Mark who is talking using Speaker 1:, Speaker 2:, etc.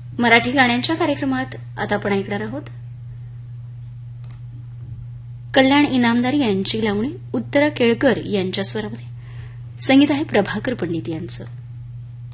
Speaker 1: मराठी गाण्यांच्या कार्यक्रमात आता आपण ऐकणार आहोत कल्याण इनामदार यांची लावणी उत्तरा केळकर यांच्या स्वरामध्ये. संगीत आहे प्रभाकर पंडित यांचं.